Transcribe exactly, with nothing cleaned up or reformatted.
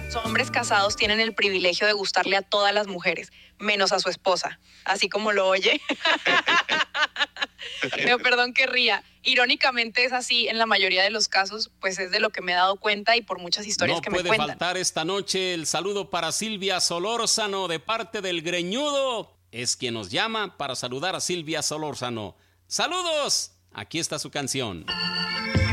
Los hombres casados tienen el privilegio de gustarle a todas las mujeres, menos a su esposa, así como lo oye. Pero perdón que ría. Irónicamente es así en la mayoría de los casos, pues es de lo que me he dado cuenta y por muchas historias no que me cuentan. No puede faltar esta noche el saludo para Silvia Solórzano de parte del Greñudo. Es quien nos llama para saludar a Silvia Solórzano. ¡Saludos! Aquí está su canción.